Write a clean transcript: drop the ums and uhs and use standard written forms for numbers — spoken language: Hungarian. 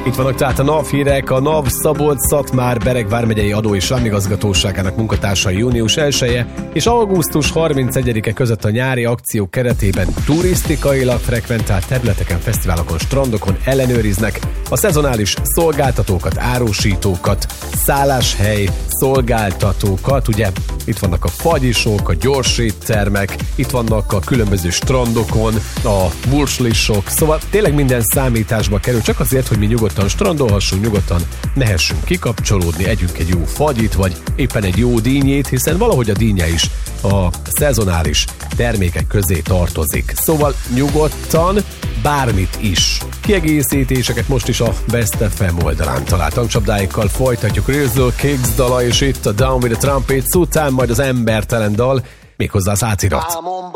Itt vannak tehát a NAV hírek. A NAV Szabolcs-Szatmár-Bereg vármegyei adó- és vámigazgatóságának munkatársai június 1-e és augusztus 31-e között a nyári akció keretében turisztikailag frekventált területeken, fesztiválokon, strandokon ellenőriznek a szezonális szolgáltatókat, árusítókat, szálláshely szolgáltatókat. Ugye itt vannak a fagyisok, a gyorséttermek, itt vannak a különböző strandokon, a burslisok, szóval tényleg minden számításba kerül, csak azért, hogy mi nyugodtan strandolhassunk, nyugodtan nehessünk kikapcsolódni, együnk egy jó fagyit, vagy éppen egy jó dínyét, hiszen valahogy a dínye is a szezonális termékek közé tartozik. Szóval nyugodtan bármit is. Kiegészítéseket most is a Best FM oldalán talált. Tankcsapdáikkal folytatjuk. Rizzo Kicks dala, és itt a Down with the Trumpets után majd az embertelen dal, méghozzá az átirat.